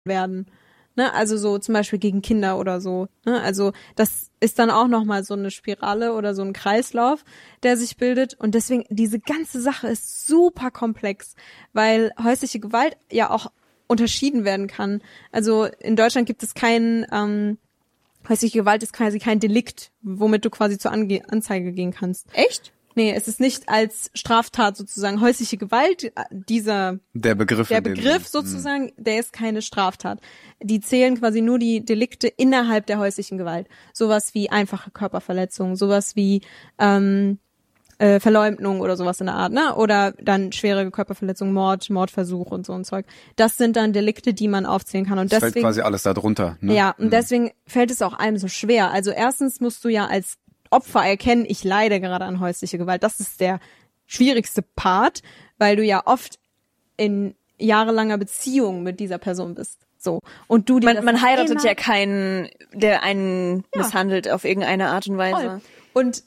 werden. Ne? Also so zum Beispiel gegen Kinder oder so. Ne? Also das ist dann auch nochmal so eine Spirale oder so ein Kreislauf, der sich bildet. Und deswegen, diese ganze Sache ist super komplex, weil häusliche Gewalt ja auch unterschieden werden kann. Also in Deutschland gibt es häusliche Gewalt ist quasi kein Delikt, womit du quasi zur Anzeige gehen kannst. Echt? Nee, es ist nicht als Straftat sozusagen häusliche Gewalt, der Begriff sozusagen, der ist keine Straftat. Die zählen quasi nur die Delikte innerhalb der häuslichen Gewalt. Sowas wie einfache Körperverletzung, sowas wie Verleumdung oder sowas in der Art, ne? Oder dann schwere Körperverletzung, Mordversuch und so ein Zeug. Das sind dann Delikte, die man aufzählen kann. Und das deswegen fällt quasi alles da drunter. Ne? Ja, und deswegen fällt es auch einem so schwer. Also erstens musst du ja als Opfer erkennen, ich leide gerade an häuslicher Gewalt. Das ist der schwierigste Part, weil du ja oft in jahrelanger Beziehung mit dieser Person bist. So. Und man heiratet ja keinen, der einen misshandelt auf irgendeine Art und Weise. Voll. Und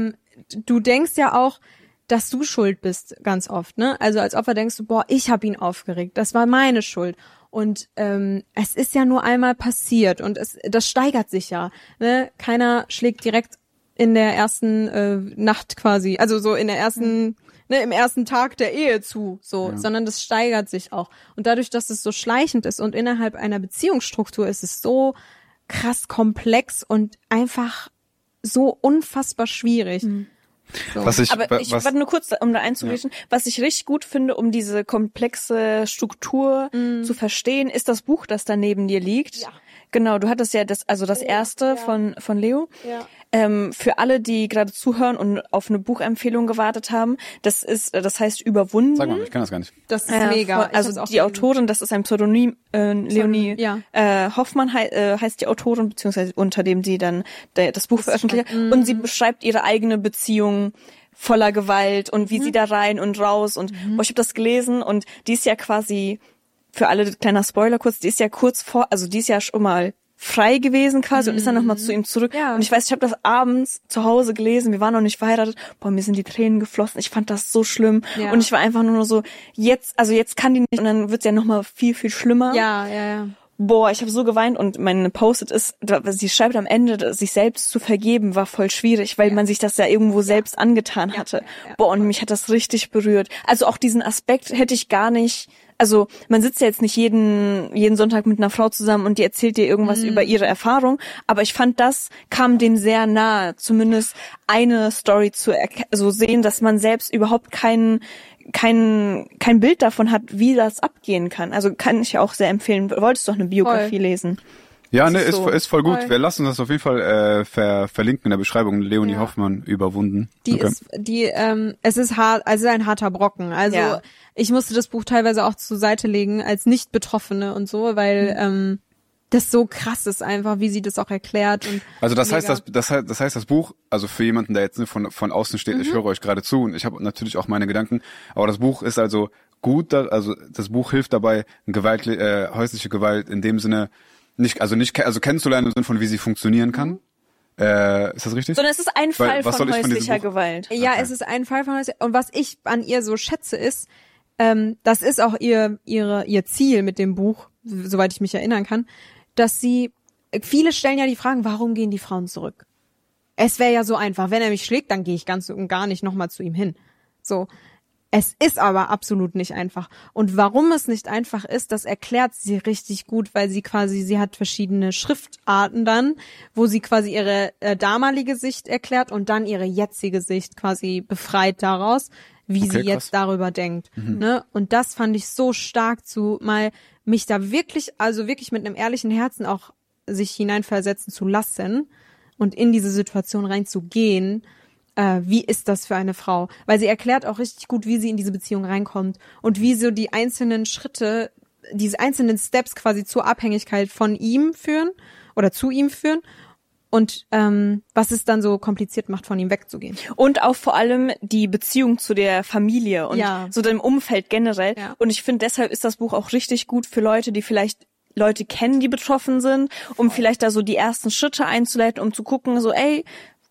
du denkst ja auch, dass du schuld bist, ganz oft, ne? Also als Opfer denkst du, boah, ich habe ihn aufgeregt, das war meine Schuld. Und es ist ja nur einmal passiert und das steigert sich ja. Ne? Keiner schlägt direkt in der ersten Nacht quasi, also so in der ersten, im ersten Tag der Ehe zu, sondern das steigert sich auch. Und dadurch, dass es so schleichend ist und innerhalb einer Beziehungsstruktur ist es so krass komplex und einfach so unfassbar schwierig. So. Warte nur kurz, um da einzugreifen. Ja. Was ich richtig gut finde, um diese komplexe Struktur zu verstehen, ist das Buch, das da neben dir liegt. Ja. Genau, du hattest ja das erste von Leo. Ja. Für alle, die gerade zuhören und auf eine Buchempfehlung gewartet haben, das heißt Überwunden. Sag mal, ich kann das gar nicht. Das ist mega. Also die Autorin, das ist ein Pseudonym, Leonie Hoffmann heißt die Autorin, beziehungsweise unter dem sie dann das Buch veröffentlicht hat. Und sie beschreibt ihre eigene Beziehung voller Gewalt und wie sie da rein und raus und ich habe das gelesen und die ist ja quasi, für alle, kleiner Spoiler kurz, die ist ja die ist ja schon mal frei gewesen quasi und ist dann nochmal zu ihm zurück. Ja. Und ich weiß, ich habe das abends zu Hause gelesen, wir waren noch nicht verheiratet, mir sind die Tränen geflossen, ich fand das so schlimm. Ja. Und ich war einfach nur so, jetzt kann die nicht und dann wird's ja nochmal viel, viel schlimmer. Ja. Ich habe so geweint und meine Post-it ist, sie schreibt am Ende, sich selbst zu vergeben war voll schwierig, weil man sich das ja irgendwo selbst angetan hatte. Ja. Und mich hat das richtig berührt. Also auch diesen Aspekt hätte ich gar nicht. Also man sitzt ja jetzt nicht jeden Sonntag mit einer Frau zusammen und die erzählt dir irgendwas über ihre Erfahrung, aber ich fand, das kam dem sehr nahe, zumindest eine Story zu sehen, dass man selbst überhaupt kein Bild davon hat, wie das abgehen kann. Also kann ich auch sehr empfehlen. Wolltest du doch eine Biografie lesen? Ja, ist voll gut. Wir lassen das auf jeden Fall verlinken in der Beschreibung. Leonie Hoffmann, Überwunden. Es ist hart, also ein harter Brocken. Also ich musste das Buch teilweise auch zur Seite legen als Nicht-Betroffene und so, weil das so krass ist einfach, wie sie das auch erklärt. Und also das heißt, das Buch, also für jemanden, der jetzt von außen steht, ich höre euch gerade zu und ich habe natürlich auch meine Gedanken, aber das Buch ist also gut, also das Buch hilft dabei, häusliche Gewalt in dem Sinne nicht kennenzulernen im Sinne von, wie sie funktionieren kann. Ist das richtig? Sondern es ist ein Fall von häuslicher Gewalt. Ja, es ist ein Fall von häuslicher Gewalt. Und was ich an ihr so schätze ist, das ist auch ihr Ziel mit dem Buch, soweit ich mich erinnern kann, dass viele stellen ja die Fragen, warum gehen die Frauen zurück? Es wäre ja so einfach, wenn er mich schlägt, dann gehe ich ganz und gar nicht nochmal zu ihm hin. So. Es ist aber absolut nicht einfach. Und warum es nicht einfach ist, das erklärt sie richtig gut, weil sie hat verschiedene Schriftarten dann, wo sie quasi ihre damalige Sicht erklärt und dann ihre jetzige Sicht quasi befreit daraus, wie sie jetzt darüber denkt. Ne? Und das fand ich so stark mal mich da wirklich mit einem ehrlichen Herzen auch sich hineinversetzen zu lassen und in diese Situation reinzugehen. Wie ist das für eine Frau? Weil sie erklärt auch richtig gut, wie sie in diese Beziehung reinkommt und wie so die einzelnen Schritte, diese einzelnen Steps quasi zur Abhängigkeit von ihm führen oder zu ihm führen und was es dann so kompliziert macht, von ihm wegzugehen. Und auch vor allem die Beziehung zu der Familie und so dem Umfeld generell. Ja. Und ich finde, deshalb ist das Buch auch richtig gut für Leute, die vielleicht Leute kennen, die betroffen sind, um vielleicht da so die ersten Schritte einzuleiten, um zu gucken, so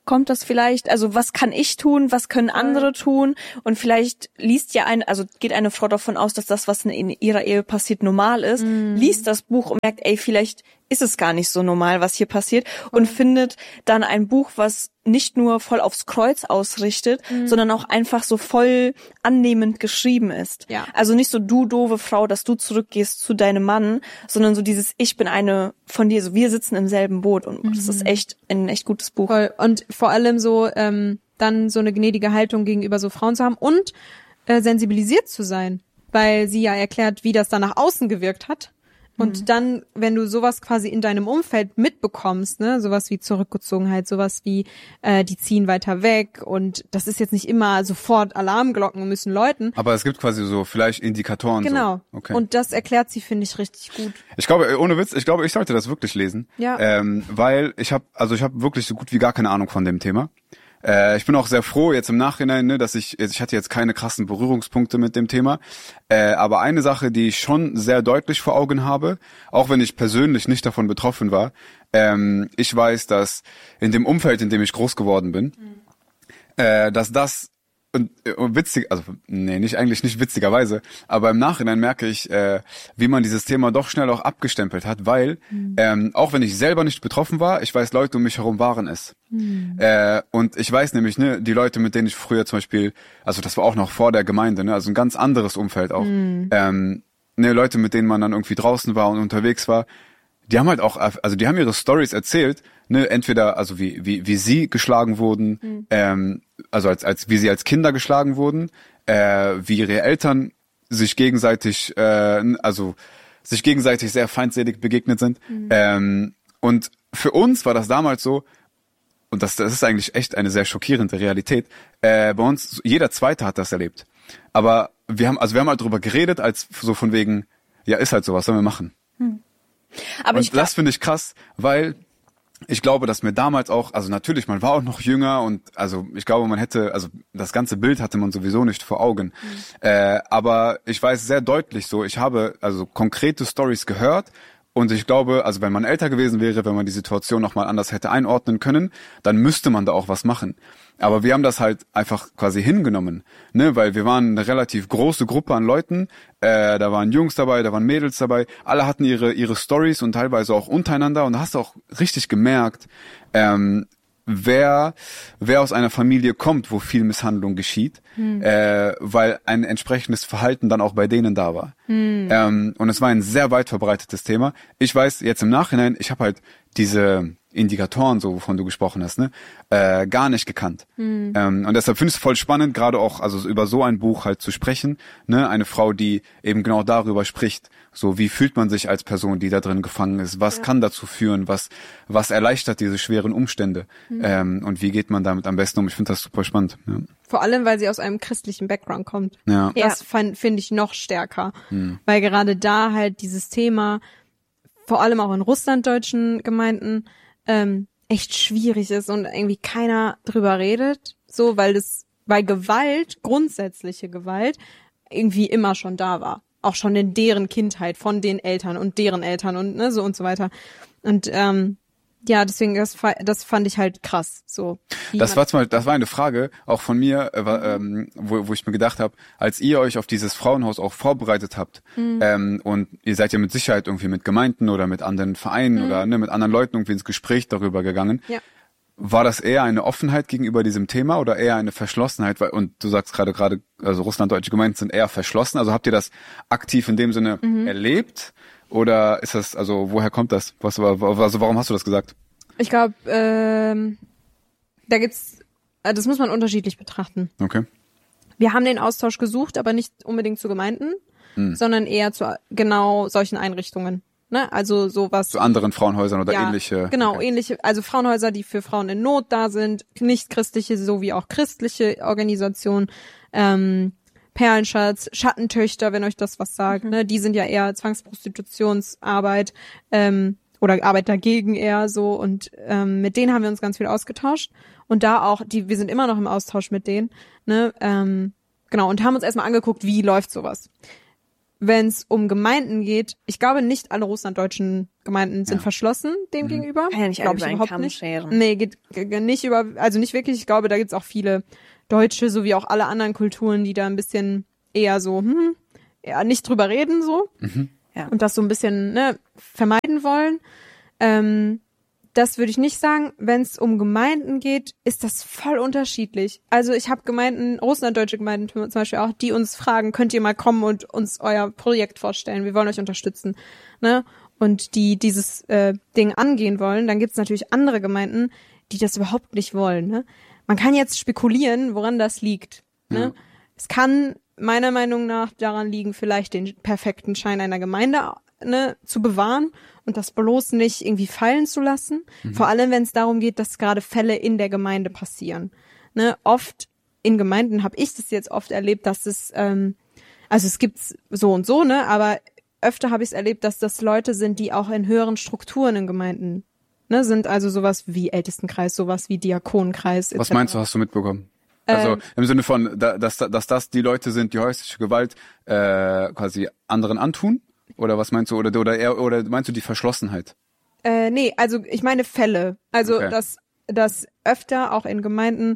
kommt das vielleicht, also was kann ich tun, was können andere tun und vielleicht geht eine Frau davon aus, dass das, was in ihrer Ehe passiert, normal ist, liest das Buch und merkt, vielleicht ist es gar nicht so normal, was hier passiert und findet dann ein Buch, was nicht nur voll aufs Kreuz ausrichtet, sondern auch einfach so voll annehmend geschrieben ist. Ja. Also nicht so, du doofe Frau, dass du zurückgehst zu deinem Mann, sondern so dieses, ich bin eine von dir, so wir sitzen im selben Boot und das ist echt ein echt gutes Buch. Voll. Und vor allem so dann so eine gnädige Haltung gegenüber so Frauen zu haben und sensibilisiert zu sein, weil sie ja erklärt, wie das dann nach außen gewirkt hat. Und dann, wenn du sowas quasi in deinem Umfeld mitbekommst, ne, sowas wie Zurückgezogenheit, sowas wie die ziehen weiter weg und das ist jetzt nicht immer sofort Alarmglocken müssen läuten. Aber es gibt quasi so vielleicht Indikatoren. Genau. So. Okay. Und das erklärt sie, finde ich, richtig gut. Ich glaube, ohne Witz, ich sollte das wirklich lesen. Ja. Weil ich habe wirklich so gut wie gar keine Ahnung von dem Thema. Ich bin auch sehr froh jetzt im Nachhinein, ne, dass ich hatte jetzt keine krassen Berührungspunkte mit dem Thema. Aber eine Sache, die ich schon sehr deutlich vor Augen habe, auch wenn ich persönlich nicht davon betroffen war, ich weiß, dass in dem Umfeld, in dem ich groß geworden bin, dass das und witzig, also eigentlich nicht witzigerweise, aber im Nachhinein merke ich, wie man dieses Thema doch schnell auch abgestempelt hat, weil auch wenn ich selber nicht betroffen war, ich weiß, Leute um mich herum waren es. Und ich weiß nämlich, ne, die Leute, mit denen ich früher zum Beispiel, also das war auch noch vor der Gemeinde, ne, also ein ganz anderes Umfeld auch, ne, Leute, mit denen man dann irgendwie draußen war und unterwegs war, die haben halt auch, also die haben ihre Stories erzählt, ne, entweder, also wie sie geschlagen wurden, also als wie sie als Kinder geschlagen wurden, wie ihre Eltern sich gegenseitig, sehr feindselig begegnet sind. Und für uns war das damals so, und das ist eigentlich echt eine sehr schockierende Realität, bei uns, jeder Zweite hat das erlebt. Aber wir haben halt drüber geredet, als so von wegen, ja, ist halt so, was sollen wir machen? Aber und das finde ich krass, weil ich glaube, dass mir damals auch, also natürlich, man war auch noch jünger und also ich glaube, also das ganze Bild hatte man sowieso nicht vor Augen. Aber ich weiß sehr deutlich so, ich habe also konkrete Stories gehört und ich glaube, also wenn man älter gewesen wäre, wenn man die Situation nochmal anders hätte einordnen können, dann müsste man da auch was machen. Aber wir haben das halt einfach quasi hingenommen, ne, weil wir waren eine relativ große Gruppe an Leuten, da waren Jungs dabei, da waren Mädels dabei, alle hatten ihre Stories und teilweise auch untereinander und da hast du auch richtig gemerkt, wer aus einer Familie kommt, wo viel Misshandlung geschieht, weil ein entsprechendes Verhalten dann auch bei denen da war. Und es war ein sehr weit verbreitetes Thema. Ich weiß jetzt im Nachhinein, ich habe halt diese Indikatoren, so wovon du gesprochen hast, ne, gar nicht gekannt. Und deshalb finde ich es voll spannend, gerade auch also über so ein Buch halt zu sprechen, ne, eine Frau, die eben genau darüber spricht, so wie fühlt man sich als Person, die da drin gefangen ist, was kann dazu führen, was erleichtert diese schweren Umstände und wie geht man damit am besten um. Ich finde das super spannend. Ja. Vor allem, weil sie aus einem christlichen Background kommt. Ja. Das finde ich noch stärker, weil gerade da halt dieses Thema, vor allem auch in russlanddeutschen Gemeinden, echt schwierig ist und irgendwie keiner drüber redet, so, weil Gewalt, grundsätzliche Gewalt, irgendwie immer schon da war. Auch schon in deren Kindheit, von den Eltern und deren Eltern und ne, so und so weiter. Und ja, deswegen, das fand ich halt krass. So. Das war eine Frage, auch von mir, wo ich mir gedacht habe, als ihr euch auf dieses Frauenhaus auch vorbereitet habt, und ihr seid ja mit Sicherheit irgendwie mit Gemeinden oder mit anderen Vereinen oder ne, mit anderen Leuten irgendwie ins Gespräch darüber gegangen. Ja. War das eher eine Offenheit gegenüber diesem Thema oder eher eine Verschlossenheit? Und du sagst gerade, also russlanddeutsche Gemeinden sind eher verschlossen. Also habt ihr das aktiv in dem Sinne erlebt? Oder ist das, also woher kommt das? Warum hast du das gesagt? Ich glaube, da gibt's, das muss man unterschiedlich betrachten. Okay. Wir haben den Austausch gesucht, aber nicht unbedingt zu Gemeinden, sondern eher zu genau solchen Einrichtungen. Ne? Also sowas. Zu anderen Frauenhäusern oder ähnliche. Genau, ähnliche, also Frauenhäuser, die für Frauen in Not da sind, nicht christliche sowie auch christliche Organisationen, Perlenschatz, Schattentöchter, wenn euch das was sagt, ne? Die sind ja eher Zwangsprostitutionsarbeit, oder Arbeit dagegen eher so und mit denen haben wir uns ganz viel ausgetauscht und da auch, wir sind immer noch im Austausch mit denen, ne? Genau, und haben uns erstmal angeguckt, wie läuft sowas. wenn es um Gemeinden geht, ich glaube nicht alle russlanddeutschen Gemeinden sind verschlossen dem gegenüber. Kann ja nicht glaube ich überhaupt nicht. Scheren. Nee, geht nicht also nicht wirklich. Ich glaube, da gibt's auch viele Deutsche, so wie auch alle anderen Kulturen, die da ein bisschen eher so, nicht drüber reden so. Ja. Und das so ein bisschen vermeiden wollen. Das würde ich nicht sagen. Wenn es um Gemeinden geht, ist das voll unterschiedlich. Also ich habe Gemeinden, russlanddeutsche Gemeinden zum Beispiel auch, die uns fragen, könnt ihr mal kommen und uns euer Projekt vorstellen? Wir wollen euch unterstützen. Ne? Und die dieses Ding angehen wollen. Dann gibt es natürlich andere Gemeinden, die das überhaupt nicht wollen. Ne? Man kann jetzt spekulieren, woran das liegt. Ne? Es kann meiner Meinung nach daran liegen, vielleicht den perfekten Schein einer Gemeinde zu bewahren und das bloß nicht irgendwie fallen zu lassen. Vor allem, wenn es darum geht, dass gerade Fälle in der Gemeinde passieren. Ne? Oft in Gemeinden habe ich das jetzt oft erlebt, dass es, also es gibt's so und so, ne, aber öfter habe ich es erlebt, dass das Leute sind, die auch in höheren Strukturen in Gemeinden sind, also sowas wie Ältestenkreis, sowas wie Diakonenkreis etc. Was meinst du, hast du mitbekommen? Also im Sinne von, dass das die Leute sind, die häusliche Gewalt quasi anderen antun? Oder was meinst du? Oder meinst du die Verschlossenheit? Nee, also ich meine Fälle. Also okay. dass öfter auch in Gemeinden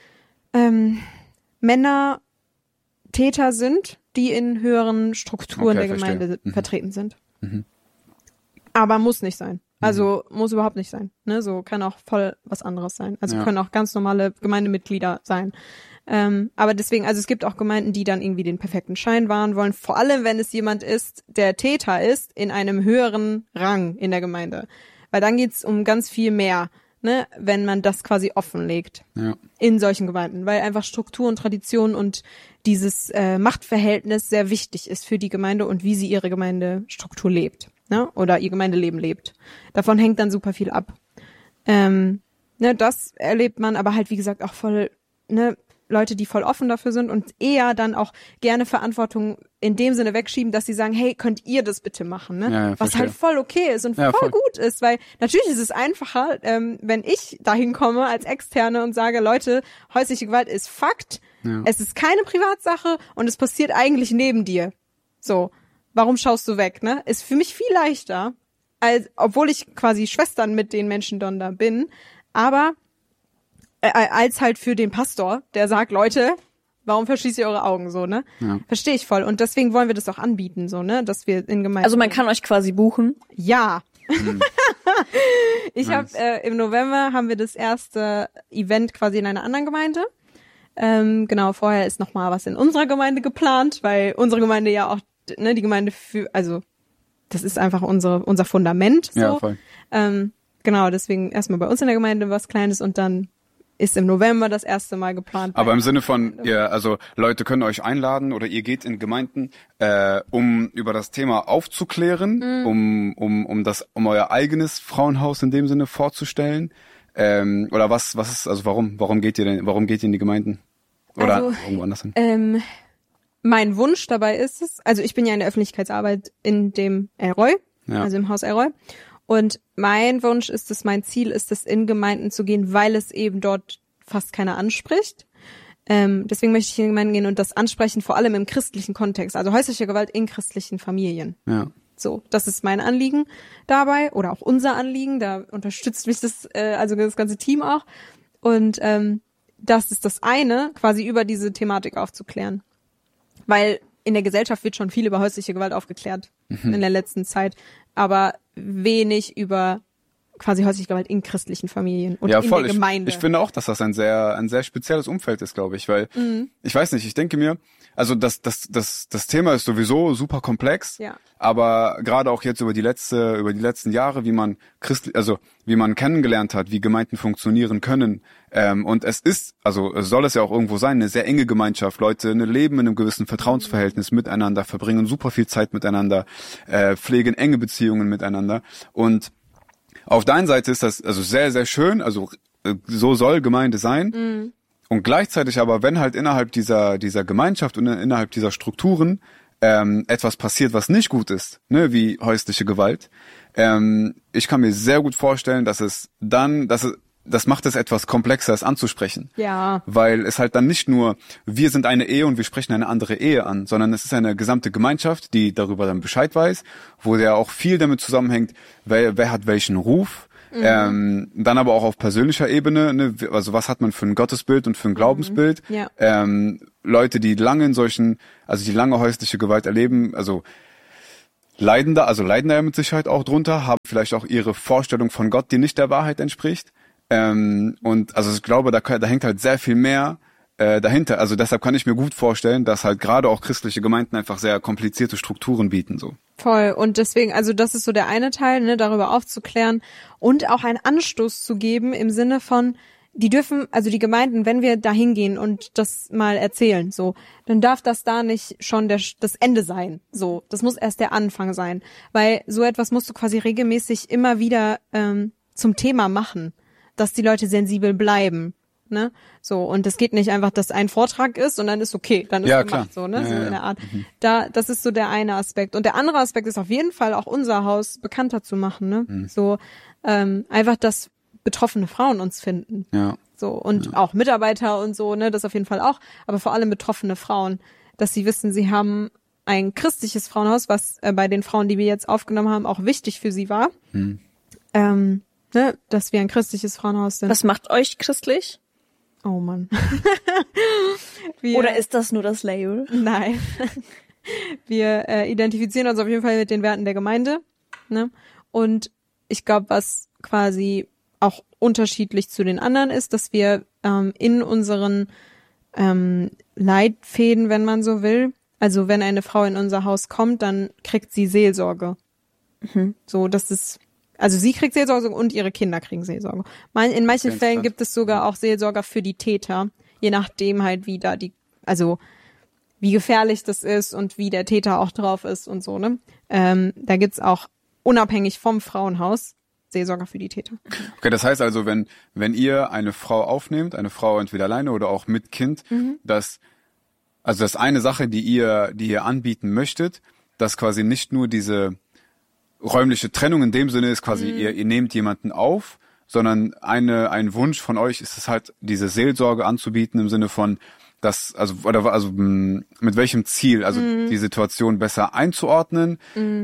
Männer Täter sind, die in höheren Strukturen der Gemeinde vertreten sind. Aber muss nicht sein. Also muss überhaupt nicht sein. Ne? So kann auch voll was anderes sein. Also können auch ganz normale Gemeindemitglieder sein. Aber deswegen, also es gibt auch Gemeinden, die dann irgendwie den perfekten Schein wahren wollen. Vor allem, wenn es jemand ist, der Täter ist, in einem höheren Rang in der Gemeinde. Weil dann geht's um ganz viel mehr, ne, wenn man das quasi offenlegt. Ja. In solchen Gemeinden. Weil einfach Struktur und Tradition und dieses Machtverhältnis sehr wichtig ist für die Gemeinde und wie sie ihre Gemeindestruktur lebt. Ne? Oder ihr Gemeindeleben lebt. Davon hängt dann super viel ab. Das erlebt man, aber halt wie gesagt auch voll, Leute, die voll offen dafür sind und eher dann auch gerne Verantwortung in dem Sinne wegschieben, dass sie sagen, hey, könnt ihr das bitte machen, ne? Ja, was halt voll okay ist und voll gut ist, weil natürlich ist es einfacher, wenn ich dahin komme als Externe und sage, Leute, häusliche Gewalt ist Fakt, es ist keine Privatsache und es passiert eigentlich neben dir. So, warum schaust du weg, ne? Ist für mich viel leichter, obwohl ich quasi Schwestern mit den Menschen dann da bin, aber als halt für den Pastor, der sagt, Leute, warum verschließt ihr eure Augen so, ne? Ja. Verstehe ich voll. Und deswegen wollen wir das auch anbieten, so, ne? Dass wir in Gemeinden... Also man kann euch quasi buchen? Ja. Im November haben wir das erste Event quasi in einer anderen Gemeinde. Genau, vorher ist noch mal was in unserer Gemeinde geplant, weil unsere Gemeinde ja auch, ne, die Gemeinde das ist einfach unser Fundament, so. Ja, voll. Genau, deswegen erstmal bei uns in der Gemeinde was Kleines und dann ist im November das erste Mal geplant. Aber im Sinne von, also Leute können euch einladen oder ihr geht in Gemeinden, um über das Thema aufzuklären, um euer eigenes Frauenhaus in dem Sinne vorzustellen. Oder was ist, also warum geht ihr in die Gemeinden? Oder also, irgendwo anders hin? Mein Wunsch dabei ist es, also ich bin ja in der Öffentlichkeitsarbeit in dem Elroy, also im Haus Elroy. Und mein Wunsch ist es, mein Ziel ist es, in Gemeinden zu gehen, weil es eben dort fast keiner anspricht. Deswegen möchte ich in Gemeinden gehen und das ansprechen, vor allem im christlichen Kontext. Also häusliche Gewalt in christlichen Familien. Ja. So, das ist mein Anliegen dabei oder auch unser Anliegen. Da unterstützt mich das ganze Team auch. Und das ist das eine, quasi über diese Thematik aufzuklären. Weil in der Gesellschaft wird schon viel über häusliche Gewalt aufgeklärt in der letzten Zeit, aber wenig über quasi häusliche Gewalt in christlichen Familien und in der Gemeinde. Ich finde auch, dass das ein sehr spezielles Umfeld ist, glaube ich, weil ich weiß nicht, ich denke mir, also das Thema ist sowieso super komplex, aber gerade auch jetzt über die letzten Jahre, wie man kennengelernt hat, wie Gemeinden funktionieren können, und es soll es ja auch irgendwo sein, eine sehr enge Gemeinschaft, Leute leben in einem gewissen Vertrauensverhältnis miteinander, verbringen super viel Zeit miteinander, pflegen enge Beziehungen miteinander und auf der einen Seite ist das also sehr, sehr schön, also so soll Gemeinde sein. Und gleichzeitig aber, wenn halt innerhalb dieser Gemeinschaft und innerhalb dieser Strukturen etwas passiert, was nicht gut ist, ne, wie häusliche Gewalt, ich kann mir sehr gut vorstellen, dass es das macht es etwas komplexer, es anzusprechen. Ja. Weil es halt dann nicht nur, wir sind eine Ehe und wir sprechen eine andere Ehe an, sondern es ist eine gesamte Gemeinschaft, die darüber dann Bescheid weiß, wo ja auch viel damit zusammenhängt, wer hat welchen Ruf. Dann aber auch auf persönlicher Ebene, ne? Also was hat man für ein Gottesbild und für ein Glaubensbild. Ja. Leute, die lange die lange häusliche Gewalt erleben, leiden da ja mit Sicherheit auch drunter, haben vielleicht auch ihre Vorstellung von Gott, die nicht der Wahrheit entspricht. Und also ich glaube, da hängt halt sehr viel mehr dahinter. Also deshalb kann ich mir gut vorstellen, dass halt gerade auch christliche Gemeinden einfach sehr komplizierte Strukturen bieten, so. Voll. Und deswegen, also das ist so der eine Teil, ne, darüber aufzuklären und auch einen Anstoß zu geben im Sinne von, die Gemeinden, wenn wir da hingehen und das mal erzählen, so, dann darf das da nicht schon das Ende sein, so. Das muss erst der Anfang sein. Weil so etwas musst du quasi regelmäßig immer wieder zum Thema machen, dass die Leute sensibel bleiben. Ne? So, und es geht nicht einfach, dass ein Vortrag ist und dann ist okay, dann ist gemacht, klar. So, ne? Ja, so in der Art. Das ist so der eine Aspekt. Und der andere Aspekt ist auf jeden Fall auch unser Haus bekannter zu machen, ne? So, einfach, dass betroffene Frauen uns finden. Ja. So, und auch Mitarbeiter und so, ne, das auf jeden Fall auch, aber vor allem betroffene Frauen, dass sie wissen, sie haben ein christliches Frauenhaus, was bei den Frauen, die wir jetzt aufgenommen haben, auch wichtig für sie war. Ne, dass wir ein christliches Frauenhaus sind. Was macht euch christlich? Oh Mann. Oder ist das nur das Label? Nein. Wir identifizieren uns auf jeden Fall mit den Werten der Gemeinde. Ne? Und ich glaube, was quasi auch unterschiedlich zu den anderen ist, dass wir in unseren Leitfäden, wenn man so will, also wenn eine Frau in unser Haus kommt, dann kriegt sie Seelsorge. So, das ist Also sie kriegt Seelsorge und ihre Kinder kriegen Seelsorge. In manchen Fällen gibt es sogar auch Seelsorger für die Täter, je nachdem halt wie wie gefährlich das ist und wie der Täter auch drauf ist und so, ne? Da gibt's auch unabhängig vom Frauenhaus Seelsorger für die Täter. Okay, das heißt also, wenn ihr eine Frau aufnehmt, eine Frau entweder alleine oder auch mit Kind, das ist eine Sache, die ihr anbieten möchtet, dass quasi nicht nur diese räumliche Trennung in dem Sinne ist quasi, ihr nehmt jemanden auf, sondern ein Wunsch von euch ist es halt, diese Seelsorge anzubieten im Sinne von, mit welchem Ziel, also die Situation besser einzuordnen.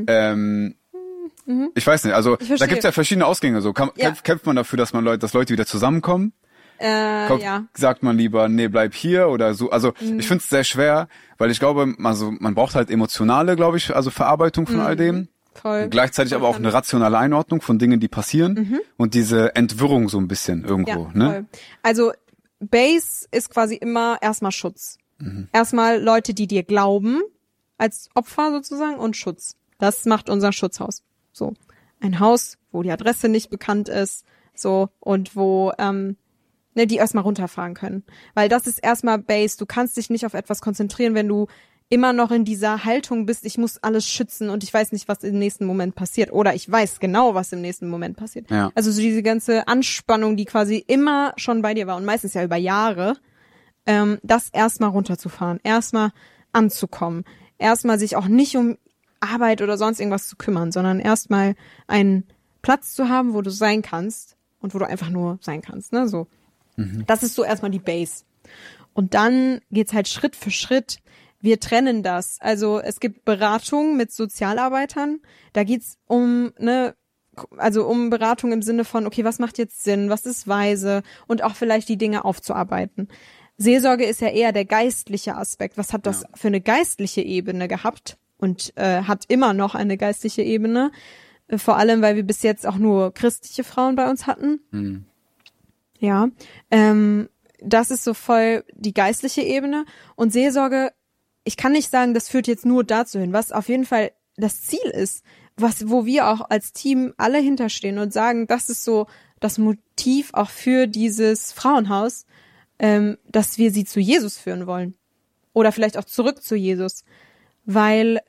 Ich weiß nicht, also da gibt's ja verschiedene Ausgänge. So kämpft man dafür, dass Leute wieder zusammenkommen? Sagt man lieber, nee, bleib hier oder so. Also ich finde es sehr schwer, weil ich glaube, man braucht halt emotionale, glaube ich, also Verarbeitung von all dem. Voll. Und gleichzeitig aber auch eine rationale Einordnung von Dingen, die passieren und diese Entwirrung so ein bisschen irgendwo. Ja, ne? Voll. Also Base ist quasi immer erstmal Schutz. Erstmal Leute, die dir glauben, als Opfer sozusagen, und Schutz. Das macht unser Schutzhaus. So, ein Haus, wo die Adresse nicht bekannt ist, so, und wo die erstmal runterfahren können. Weil das ist erstmal Base. Du kannst dich nicht auf etwas konzentrieren, wenn du immer noch in dieser Haltung bist, ich muss alles schützen und ich weiß nicht, was im nächsten Moment passiert. Oder ich weiß genau, was im nächsten Moment passiert. Ja. Also so diese ganze Anspannung, die quasi immer schon bei dir war und meistens ja über Jahre, das erstmal runterzufahren, erstmal anzukommen, erstmal sich auch nicht um Arbeit oder sonst irgendwas zu kümmern, sondern erstmal einen Platz zu haben, wo du sein kannst und wo du einfach nur sein kannst, ne, so. Das ist so erstmal die Base. Und dann geht's halt Schritt für Schritt. Wir trennen das. Also es gibt Beratung mit Sozialarbeitern. Da geht's um Beratung im Sinne von, okay, was macht jetzt Sinn, was ist weise und auch vielleicht die Dinge aufzuarbeiten. Seelsorge ist ja eher der geistliche Aspekt. Was hat das für eine geistliche Ebene gehabt und hat immer noch eine geistliche Ebene? Vor allem, weil wir bis jetzt auch nur christliche Frauen bei uns hatten. Ja, das ist so voll die geistliche Ebene. Und Seelsorge, ich kann nicht sagen, das führt jetzt nur dazu hin, was auf jeden Fall das Ziel ist, wo wir auch als Team alle hinterstehen und sagen, das ist so das Motiv auch für dieses Frauenhaus, dass wir sie zu Jesus führen wollen. Oder vielleicht auch zurück zu Jesus. Weil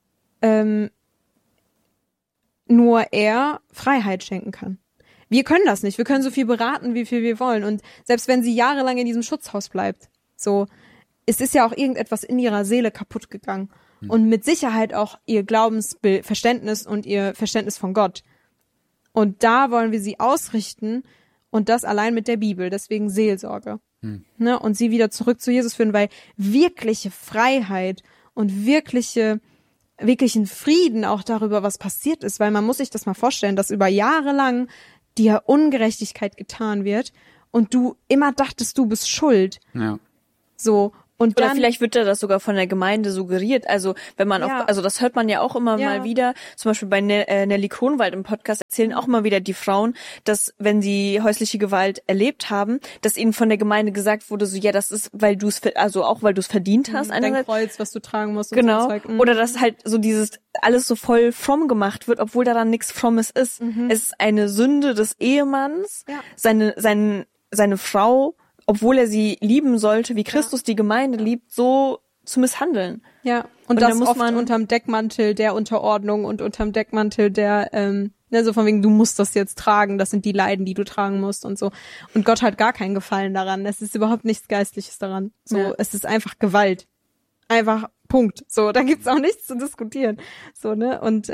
nur er Freiheit schenken kann. Wir können das nicht. Wir können so viel beraten, wie viel wir wollen. Und selbst wenn sie jahrelang in diesem Schutzhaus bleibt, so, es ist ja auch irgendetwas in ihrer Seele kaputt gegangen. Und mit Sicherheit auch ihr Glaubensverständnis und ihr Verständnis von Gott. Und da wollen wir sie ausrichten Und das allein mit der Bibel, deswegen Seelsorge. Ne? Und sie wieder zurück zu Jesus führen, weil wirkliche Freiheit und wirklichen Frieden auch darüber, was passiert ist, weil man muss sich das mal vorstellen, dass über Jahre lang dir Ungerechtigkeit getan wird und du immer dachtest, du bist schuld. Ja. So. Und oder dann, vielleicht wird das sogar von der Gemeinde suggeriert. Also wenn man auch, also das hört man ja auch immer mal wieder. Zum Beispiel bei Nelly Kronwald im Podcast erzählen auch mal wieder die Frauen, dass wenn sie häusliche Gewalt erlebt haben, dass ihnen von der Gemeinde gesagt wurde, so ja, das ist, weil du es, also auch weil du es verdient hast. Dein Kreuz, was du tragen musst. Genau. Und so Zeug. Oder dass halt so dieses alles so voll fromm gemacht wird, obwohl daran nichts Frommes ist. Es ist eine Sünde des Ehemanns, seine Frau, obwohl er sie lieben sollte, wie Christus die Gemeinde liebt, so zu misshandeln. Ja, und das oft unterm Deckmantel der Unterordnung und unterm Deckmantel der, so von wegen, du musst das jetzt tragen, das sind die Leiden, die du tragen musst und so. Und Gott hat gar keinen Gefallen daran. Es ist überhaupt nichts Geistliches daran. So, es ist einfach Gewalt. Einfach Punkt. So, da gibt's auch nichts zu diskutieren. So, ne? Und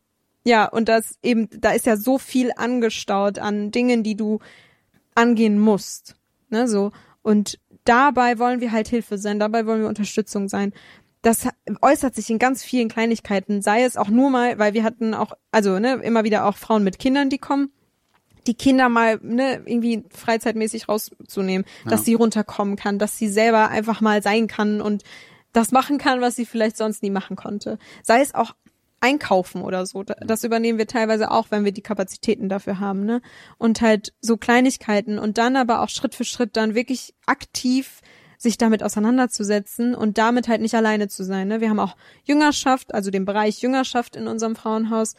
und das eben, da ist ja so viel angestaut an Dingen, die du angehen musst. Ne, so. Und dabei wollen wir halt Hilfe sein, dabei wollen wir Unterstützung sein. Das äußert sich in ganz vielen Kleinigkeiten, sei es auch nur mal, weil wir hatten auch, also immer wieder auch Frauen mit Kindern, die kommen, die Kinder mal irgendwie freizeitmäßig rauszunehmen, dass sie runterkommen kann, dass sie selber einfach mal sein kann und das machen kann, was sie vielleicht sonst nie machen konnte. Sei es auch einkaufen oder so. Das übernehmen wir teilweise auch, wenn wir die Kapazitäten dafür haben, ne? Und halt so Kleinigkeiten und dann aber auch Schritt für Schritt dann wirklich aktiv sich damit auseinanderzusetzen und damit halt nicht alleine zu sein, ne? Wir haben auch Jüngerschaft, also den Bereich Jüngerschaft in unserem Frauenhaus,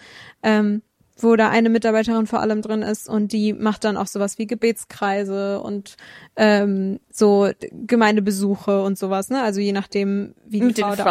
wo da eine Mitarbeiterin vor allem drin ist und die macht dann auch sowas wie Gebetskreise und so Gemeindebesuche und sowas, ne? Also je nachdem, wie die Frau da